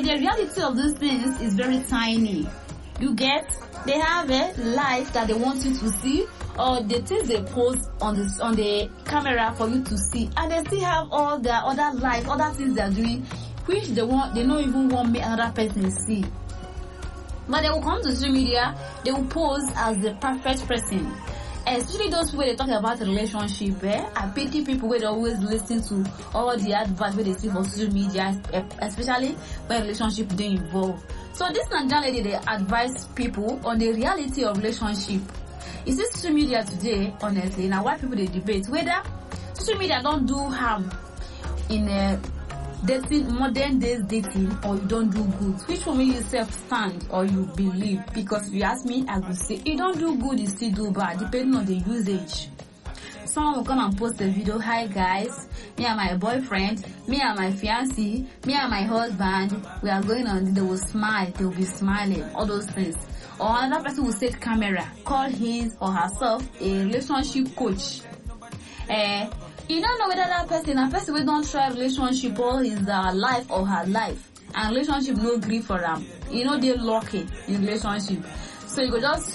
The reality of these things is very tiny. You get? They have a life that they want you to see, or the things they post on the camera for you to see, and they still have all their other life, other things they are doing, which they don't even want another person to see. But they will come to social media, they will pose as the perfect person. Especially those people they talk about relationship, I pity people where they always listen to all the advice where they see for social media, especially when relationship they involve. So this Nigerian lady, they advise people on the reality of relationship. You see social media today, honestly, now why people they debate whether social media don't do harm in dating, modern days dating, or you don't do good. Which one will you stand or you believe? Because if you ask me, I would say you don't do good, you still do bad, depending on the usage. Someone will come and post a video, hi guys, me and my boyfriend, me and my fiancé, me and my husband, we are going on, they will smile, they will be smiling, all those things. Or another person will set camera, call his or herself a relationship coach. You don't know whether that person, a person will don't try relationship all his life or her life, and relationship no agree for them. They're lucky in relationship. So you go just,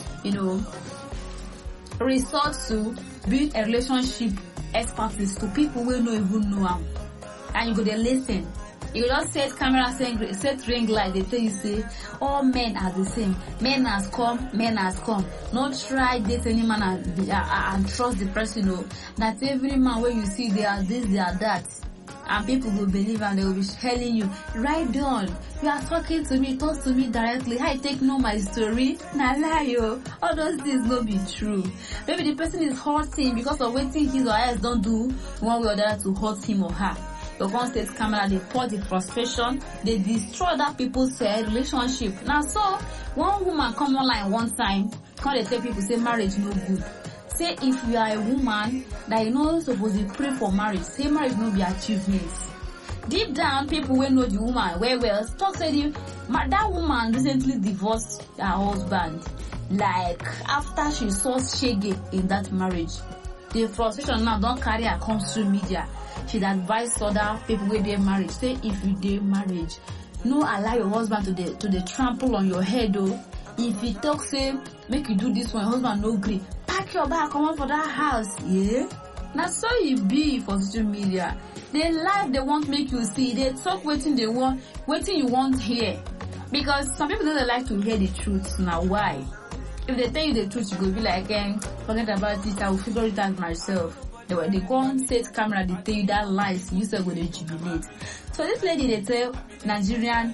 resort to build a relationship expertise to people who don't even know them. And you go there listen. You just set camera, set ring light, they tell you say, all men are the same. Men has come. Not try date any man and trust the person, that every man where you see they are this, they are that. And people will believe and they will be telling you, right down, you are talking to me, talk to me directly. I take no my story. Nah lie yo. All those things no be true. Maybe the person is hurting because of waiting his or hers don't do one way or the other to hurt him or her. The one set camera, they pour the frustration, they destroy other people's relationship. Now so, one woman come online one time, they tell people say marriage no good. Say if you are a woman that supposed to pray for marriage, say marriage no be achievements. Deep down, people will know the woman well. Talk say that woman recently divorced her husband. Like after she saw shege in that marriage, the frustration now don't carry her come to media. She'd advise other people with their marriage. Say if you date marriage, no allow your husband to the trample on your head though. If he talk say make you do this one, your husband no agree. Pack your bag, come on for that house. Yeah. Now so it be for social media. They life they want make you see. They talk waiting they want, waiting you want hear. Because some people don't like to hear the truth. Now why? If they tell you the truth, you go be like, forget about it, I will figure it out myself. They go on set camera, they tell you that lies, you still go to jubilate. So this lady, they tell Nigerian,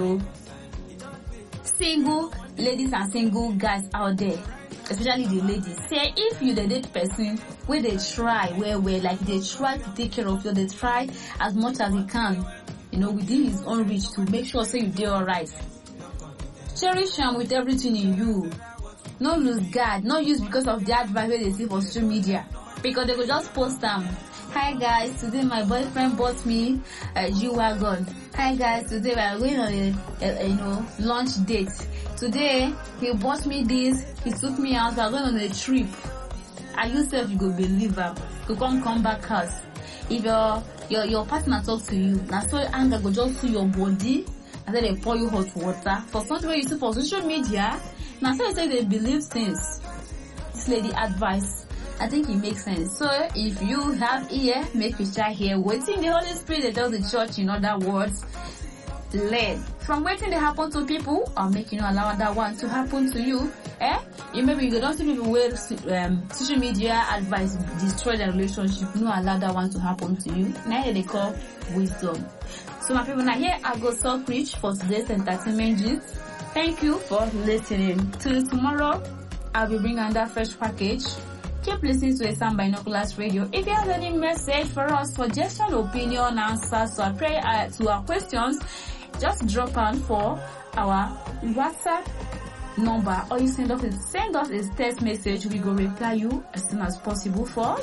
single ladies and single guys out there, especially the ladies, say if you the date person where they try like they try to take care of you, they try as much as he can, within his own reach to make sure say you do alright. Cherish him with everything in you. No lose guard, not use because of the advice they see for social media. Because they could just post them. Hi guys, today my boyfriend bought me a G-Wagon. Hi guys, today we are going on a lunch date. Today he bought me this, he took me out, we are going on a trip. And you self you go believe him. You come back house. If your partner talks to you, now so anger go just to your body, and then they pour you hot water. For something where you see for social media, now so you say they believe things. This lady advice, I think it makes sense. So if you have ear, make you try here. Waiting the Holy Spirit, they tell the church in other words, learn from waiting they happen to people, or make allow that one to happen to you. Maybe you don't see people where social media advice destroy the relationship. No allow that one to happen to you. Now they call wisdom. So my people, now here I go so preach for today's entertainment gist. Thank you for listening. Till tomorrow, I'll be bringing another fresh package. Keep listening to Asam Binoculars Radio. If you have any message for us, suggestion, opinion, answers to our questions, just drop on for our WhatsApp number, or you send us a text message. We will reply you as soon as possible for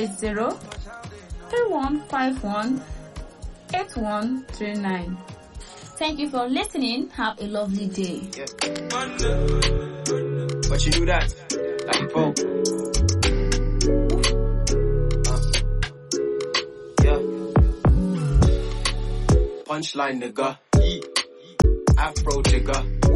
080-3151-8139. Thank you for listening. Have a lovely day. Yeah. But you do that like folk. Yeah. Punchline, nigga. Afro jigger.